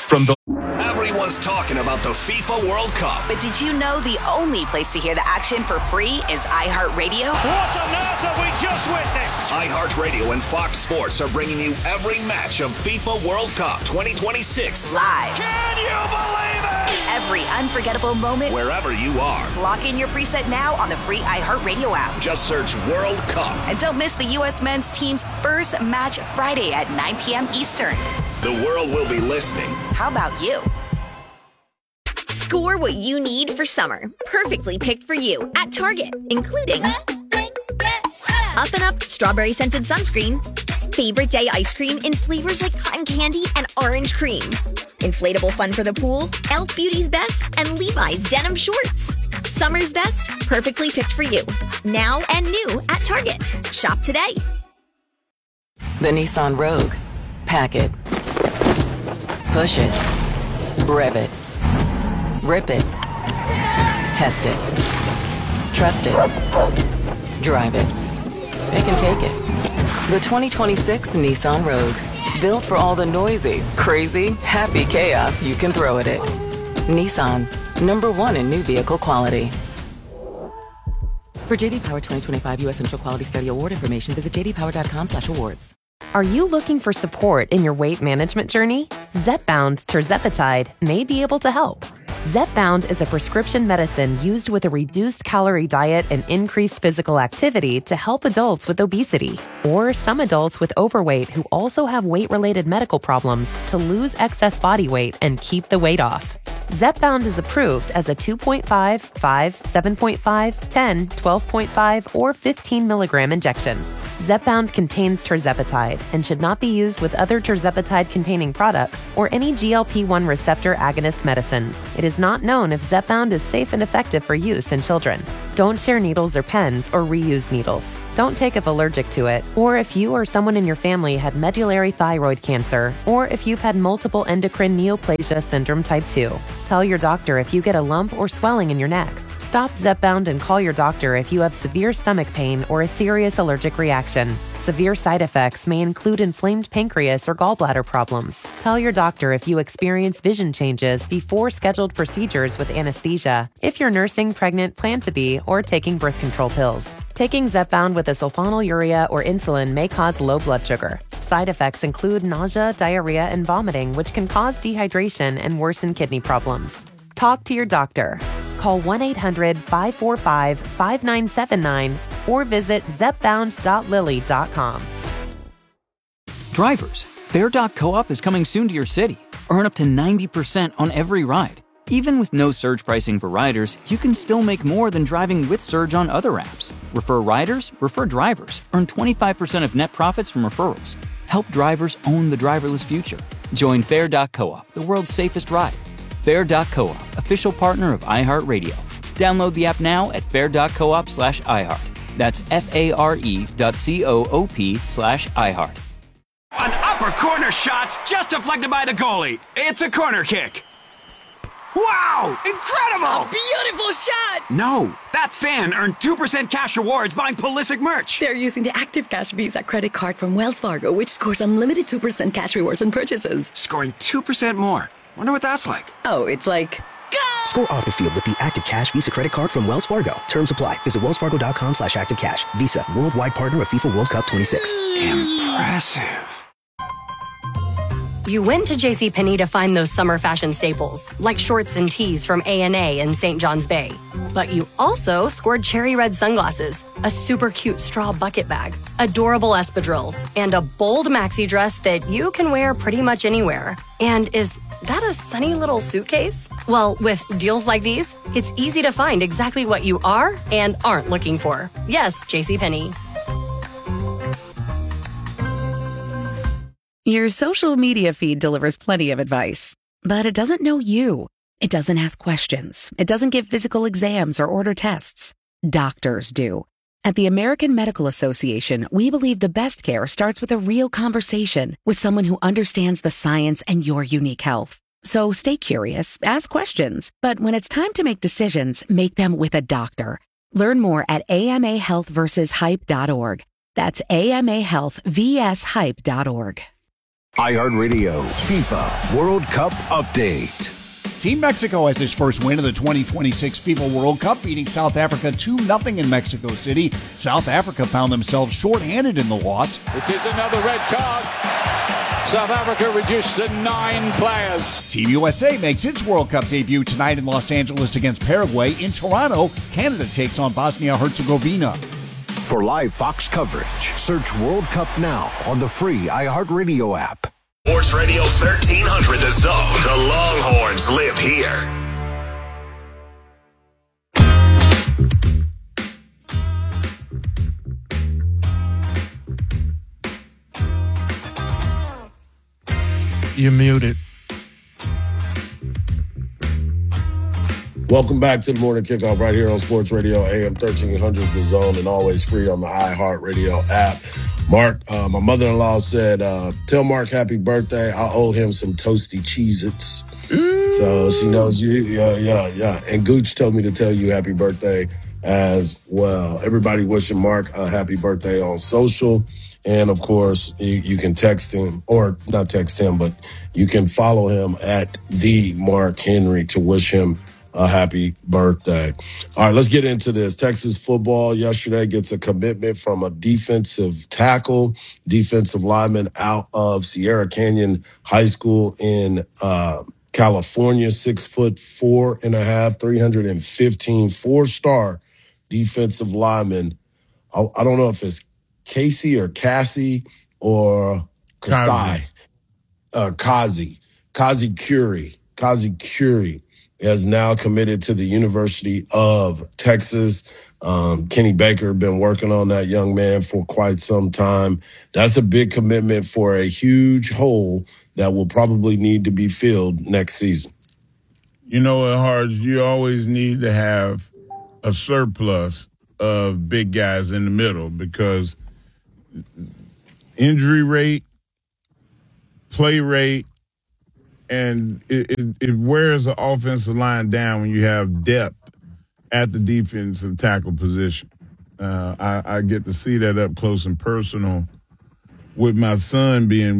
Everyone's talking about the FIFA World Cup. But did you know the only place to hear the action for free is iHeartRadio? What on earth have we just witnessed? iHeartRadio and Fox Sports are bringing you every match of FIFA World Cup 2026 live. Can you believe it? Every unforgettable moment, wherever you are. Lock in your preset now on the free iHeartRadio app. Just search World Cup. And don't miss the U.S. men's team's first match Friday at 9 p.m. Eastern. The world will be listening. How about you? Score what you need for summer. Perfectly picked for you at Target, including Up and Up strawberry scented sunscreen, favorite day ice cream in flavors like cotton candy and orange cream, inflatable fun for the pool, Elf Beauty's Best, and Levi's denim shorts. Summer's best, perfectly picked for you. Now and new at Target. Shop today. The Nissan Rogue. Pack it. Push it. Rev it. Rip it. Test it. Trust it. Drive it. It can take it. The 2026 Nissan Rogue. Built for all the noisy, crazy, happy chaos you can throw at it. Nissan. #1 in new vehicle quality. For JD Power 2025 U.S. Central Quality Study Award information, visit jdpower.com/awards. Are you looking for support in your weight management journey? Zepbound tirzepatide may be able to help. Zepbound is a prescription medicine used with a reduced calorie diet and increased physical activity to help adults with obesity or some adults with overweight who also have weight-related medical problems to lose excess body weight and keep the weight off. Zepbound is approved as a 2.5, 5, 7.5, 10, 12.5, or 15 milligram injection. Zepbound contains tirzepatide and should not be used with other tirzepatide-containing products or any GLP-1 receptor agonist medicines. It is not known if Zepbound is safe and effective for use in children. Don't share needles or pens or reuse needles. Don't take if allergic to it, or if you or someone in your family had medullary thyroid cancer, or if you've had multiple endocrine neoplasia syndrome type 2. Tell your doctor if you get a lump or swelling in your neck. Stop Zepbound and call your doctor if you have severe stomach pain or a serious allergic reaction. Severe side effects may include inflamed pancreas or gallbladder problems. Tell your doctor if you experience vision changes before scheduled procedures with anesthesia, if you're nursing, pregnant, plan to be, or taking birth control pills. Taking Zepbound with a sulfonylurea or insulin may cause low blood sugar. Side effects include nausea, diarrhea, and vomiting, which can cause dehydration and worsen kidney problems. Talk to your doctor. Call 1-800-545-5979 or visit zepbound.lilly.com. Drivers, Fair.coop is coming soon to your city. Earn up to 90% on every ride. Even with no surge pricing for riders, you can still make more than driving with Surge on other apps. Refer riders, refer drivers. Earn 25% of net profits from referrals. Help drivers own the driverless future. Join Fair.coop, the world's safest ride. Fair.coop, official partner of iHeartRadio. Download the app now at fair.coop/iHeart. That's FARE.coop/iHeart. An upper corner shot's just deflected by the goalie. It's a corner kick. Wow! Incredible! A beautiful shot! No, that fan earned 2% cash rewards buying Pulisic merch. They're using the Active Cash Visa credit card from Wells Fargo, which scores unlimited 2% cash rewards on purchases. Scoring 2% more. Wonder what that's like. Oh, it's like... Go! Score off the field with the Active Cash Visa credit card from Wells Fargo. Terms apply. Visit wellsfargo.com/activecash. Visa, worldwide partner of FIFA World Cup 26. Impressive. You went to JCPenney to find those summer fashion staples, like shorts and tees from A&A and St. John's Bay. But you also scored cherry red sunglasses, a super cute straw bucket bag, adorable espadrilles, and a bold maxi dress that you can wear pretty much anywhere. And is that a sunny little suitcase? Well, with deals like these, it's easy to find exactly what you are and aren't looking for. Yes, JCPenney. Your social media feed delivers plenty of advice, but it doesn't know you. It doesn't ask questions. It doesn't give physical exams or order tests. Doctors do. At the American Medical Association, we believe the best care starts with a real conversation with someone who understands the science and your unique health. So stay curious, ask questions, but when it's time to make decisions, make them with a doctor. Learn more at amahealthversushype.org. That's amahealthvshype.org. iHeartRadio FIFA World Cup Update. Team Mexico has its first win of the 2026 FIFA World Cup, beating South Africa 2-0 in Mexico City. South Africa found themselves shorthanded in the loss. It is another red card. South Africa reduced to 9 players. Team USA makes its World Cup debut tonight in Los Angeles against Paraguay. In Toronto, Canada takes on Bosnia-Herzegovina. For live Fox coverage, search World Cup Now on the free iHeartRadio app. Sports Radio 1300 The Zone. The Longhorns live here. You're muted. Welcome back to the morning kickoff right here on Sports Radio AM 1300 The Zone, and always free on the iHeartRadio app. Mark, my mother-in-law said, tell Mark happy birthday. I owe him some toasty Cheez-Its. So she knows you. Yeah. And Gooch told me to tell you happy birthday as well. Everybody wishing Mark a happy birthday on social. And, of course, you can text him, or not text him, but you can follow him at the Mark Henry to wish him a happy birthday. All right, let's get into this. Texas football yesterday gets a commitment from a defensive tackle, defensive lineman out of Sierra Canyon High School in California, 6'4.5", 315, 4-star defensive lineman. I don't know if it's Casey or Cassie or Kasai. Kazi Curie has now committed to the University of Texas. Kenny Baker been working on that young man for quite some time. That's a big commitment for a huge hole that will probably need to be filled next season. You know, at Harge, you always need to have a surplus of big guys in the middle because injury rate, play rate, and it wears the offensive line down when you have depth at the defensive tackle position. I get to see that up close and personal with my son being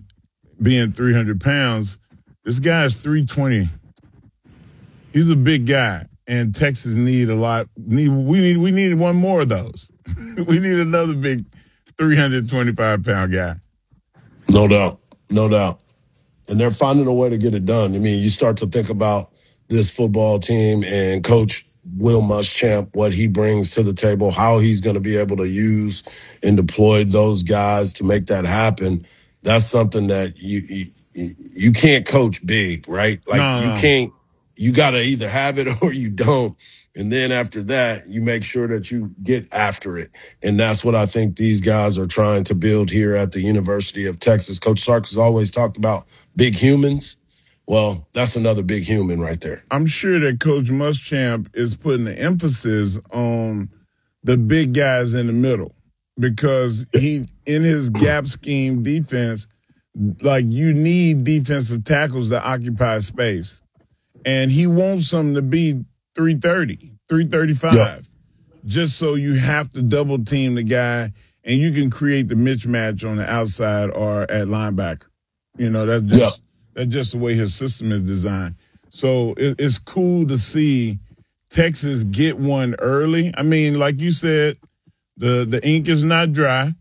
300 pounds. This guy's 320. He's a big guy, and Texas need a lot. We need one more of those. We need another big 325-pound guy. No doubt. And they're finding a way to get it done. I mean, you start to think about this football team and Coach Will Muschamp, what he brings to the table, how he's going to be able to use and deploy those guys to make that happen. That's something that you can't coach big, right? Like you can't. You got to either have it or you don't. And then after that, you make sure that you get after it. And that's what I think these guys are trying to build here at the University of Texas. Coach Sarkis has always talked about big humans. Well, that's another big human right there. I'm sure that Coach Muschamp is putting the emphasis on the big guys in the middle because in his gap scheme defense, like you need defensive tackles to occupy space. And he wants them to be 330, 335, just so you have to double team the guy and you can create the mismatch on the outside or at linebacker. You know, that's just the way his system is designed. So it's cool to see Texas get one early. I mean, like you said, the ink is not dry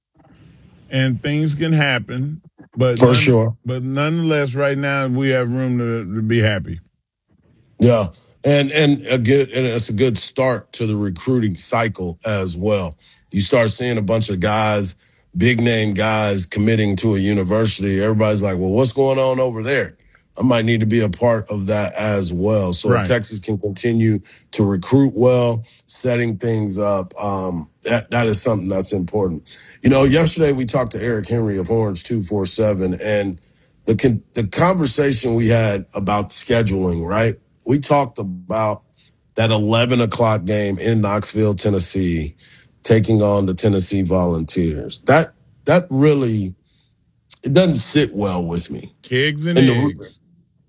and things can happen. But for sure. But nonetheless, right now we have room to be happy. Yeah, and it's a good start to the recruiting cycle as well. You start seeing a bunch of guys, big name guys, committing to a university. Everybody's like, "Well, what's going on over there?" I might need to be a part of that as well. So if Texas can continue to recruit well, setting things up, that is something that's important. You know, yesterday we talked to Eric Henry of Horns 247, and the conversation we had about scheduling, right? We talked about that 11 o'clock game in Knoxville, Tennessee, taking on the Tennessee Volunteers. That really, it doesn't sit well with me. Eggs and eggs.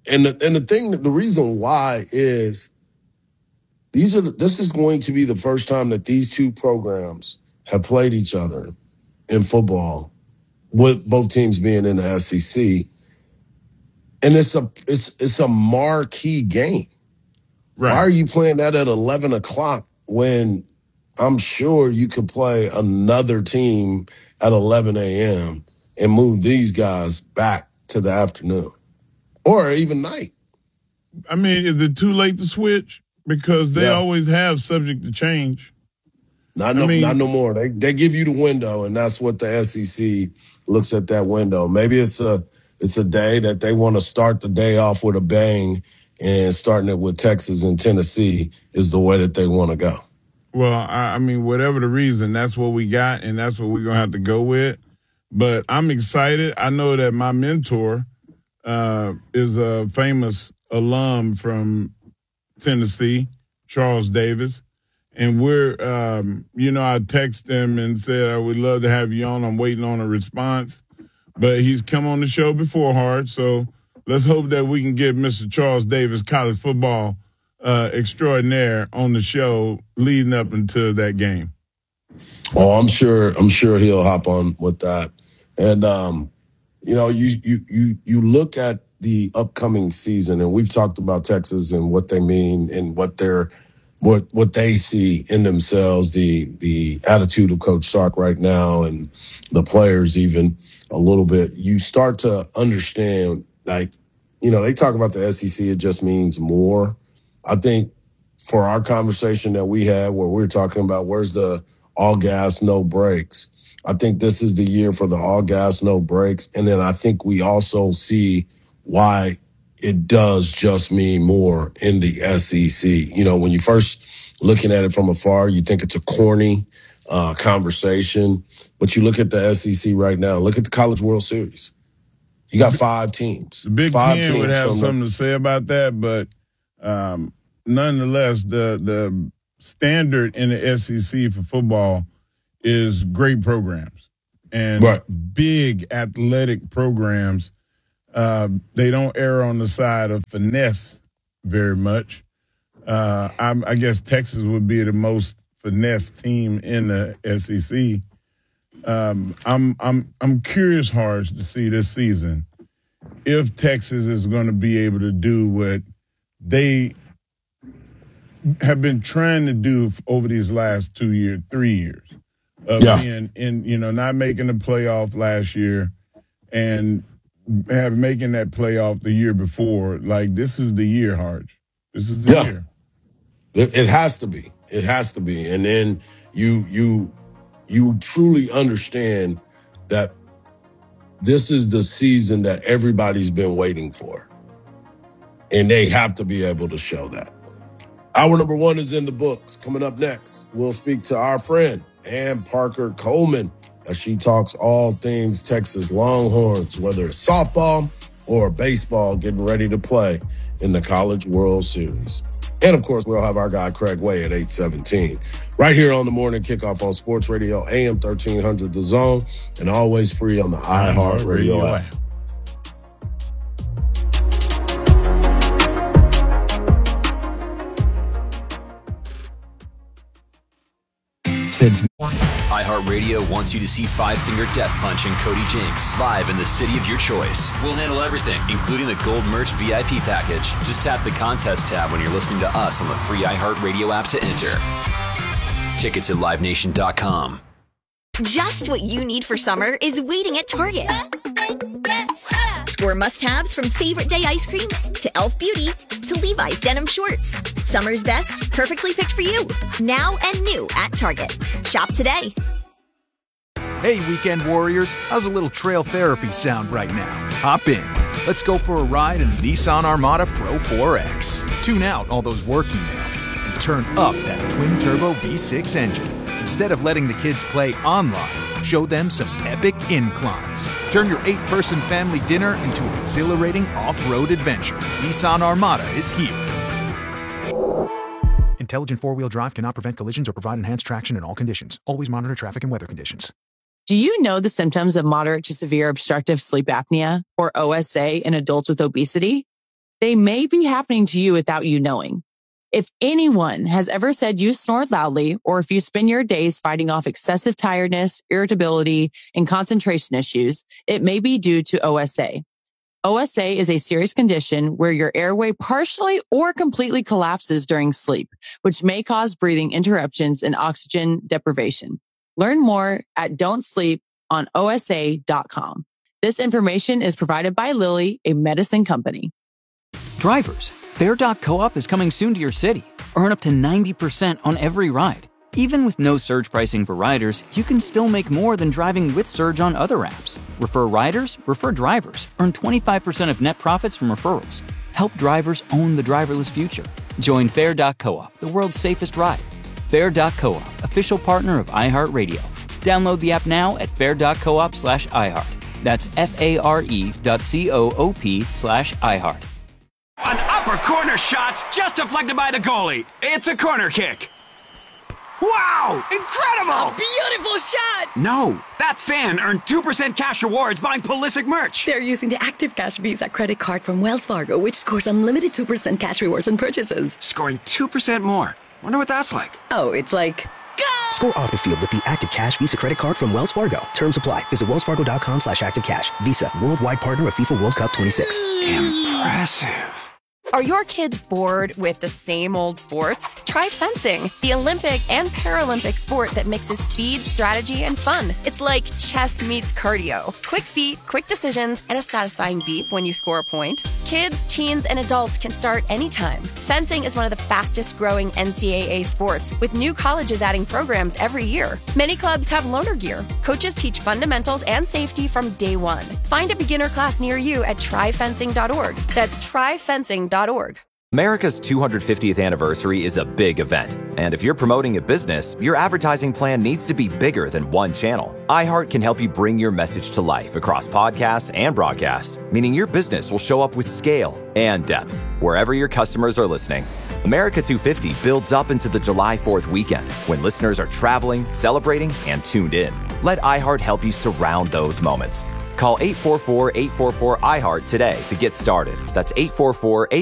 The reason why is this is going to be the first time that these two programs have played each other in football with both teams being in the SEC. And it's a marquee game. Right. Why are you playing that at 11 o'clock when I'm sure you could play another team at 11 a.m. and move these guys back to the afternoon or even night? I mean, is it too late to switch? Because they always have subject to change. Not no more. They give you the window, and that's what the SEC looks at that window. Maybe it's a day that they want to start the day off with a bang, and starting it with Texas and Tennessee is the way that they want to go. Well, I mean, whatever the reason, that's what we got, and that's what we're going to have to go with. But I'm excited. I know that my mentor is a famous alum from Tennessee, Charles Davis. And we're, I texted him and said, I would love to have you on. I'm waiting on a response. But he's come on the show before, Hart. So let's hope that we can get Mr. Charles Davis, college football extraordinaire, on the show leading up into that game. Oh, I'm sure he'll hop on with that. And, you look at the upcoming season, and we've talked about Texas and what they mean and what they see in themselves, the attitude of Coach Sark right now and the players even a little bit. You start to understand, they talk about the SEC, it just means more. I think for our conversation that we had where we're talking about where's the all gas, no brakes, I think this is the year for the all gas, no brakes. And then I think we also see why it does just mean more in the SEC. When you first looking at it from afar, you think it's a corny conversation. But you look at the SEC right now, look at the College World Series. You got 5 teams. The Big Ten would have something to say about that, but nonetheless, the standard in the SEC for football is great programs and big athletic programs. They don't err on the side of finesse very much. I guess Texas would be the most finesse team in the SEC. I'm curious, Harsh, to see this season if Texas is going to be able to do what they have been trying to do over these last 3 years of being in, not making the playoff last year and making that playoff the year before. Like, this is the year, Harge. This is the year. It has to be. It has to be. And then you truly understand that this is the season that everybody's been waiting for. And they have to be able to show that. Hour number 1 is in the books. Coming up next, we'll speak to our friend, Ann Parker Coleman, as she talks all things Texas Longhorns, whether it's softball or baseball, getting ready to play in the College World Series. And, of course, we'll have our guy Craig Way at 8:17. Right here on the morning kickoff on Sports Radio, AM 1300 The Zone, and always free on the iHeartRadio app. iHeartRadio wants you to see Five Finger Death Punch and Cody Jinks live in the city of your choice. We'll handle everything, including the Gold Merch VIP package. Just tap the contest tab when you're listening to us on the free iHeartRadio app to enter. Tickets at LiveNation.com. Just what you need for summer is waiting at Target. Score must-haves from Favorite Day ice cream to Elf Beauty to Levi's denim shorts. Summer's best, perfectly picked for you. Now and new at Target. Shop today. Hey, weekend warriors. How's a little trail therapy sound right now? Hop in. Let's go for a ride in the Nissan Armada Pro 4X. Tune out all those work emails and turn up that twin-turbo V6 engine. Instead of letting the kids play online, show them some epic inclines. Turn your 8-person family dinner into an exhilarating off-road adventure. Nissan Armada is here. Intelligent four-wheel drive cannot prevent collisions or provide enhanced traction in all conditions. Always monitor traffic and weather conditions. Do you know the symptoms of moderate to severe obstructive sleep apnea, or OSA, in adults with obesity? They may be happening to you without you knowing. If anyone has ever said you snored loudly, or if you spend your days fighting off excessive tiredness, irritability, and concentration issues, it may be due to OSA. OSA is a serious condition where your airway partially or completely collapses during sleep, which may cause breathing interruptions and oxygen deprivation. Learn more at don'tsleeponosa.com. This information is provided by Lilly, a medicine company. Drivers, Fair.coop is coming soon to your city. Earn up to 90% on every ride. Even with no surge pricing for riders, you can still make more than driving with Surge on other apps. Refer riders, refer drivers. Earn 25% of net profits from referrals. Help drivers own the driverless future. Join Fair.coop, the world's safest ride. Fair.coop, official partner of iHeartRadio. Download the app now at fair.coop/iHeart. That's FARE.coop/iHeart. An upper corner shot's just deflected by the goalie. It's a corner kick. Wow! Incredible! A beautiful shot! No, that fan earned 2% cash rewards buying Pulisic merch. They're using the Active Cash Visa credit card from Wells Fargo, which scores unlimited 2% cash rewards on purchases. Scoring 2% more. Wonder what that's like. Oh, it's like... Score off the field with the Active Cash Visa credit card from Wells Fargo. Terms apply. Visit wellsfargo.com/activecash. Visa, worldwide partner of FIFA World Cup 26. Impressive. Are your kids bored with the same old sports? Try fencing, the Olympic and Paralympic sport that mixes speed, strategy, and fun. It's like chess meets cardio. Quick feet, quick decisions, and a satisfying beep when you score a point. Kids, teens, and adults can start anytime. Fencing is one of the fastest growing NCAA sports, with new colleges adding programs every year. Many clubs have loaner gear. Coaches teach fundamentals and safety from day one. Find a beginner class near you at tryfencing.org. That's tryfencing.org. America's 250th anniversary is a big event, and if you're promoting a business, your advertising plan needs to be bigger than one channel. iHeart can help you bring your message to life across podcasts and broadcast, meaning your business will show up with scale and depth wherever your customers are listening. America 250 builds up into the July 4th weekend when listeners are traveling, celebrating, and tuned in. Let iHeart help you surround those moments. Call 844-844-iHeart today to get started. That's 844-844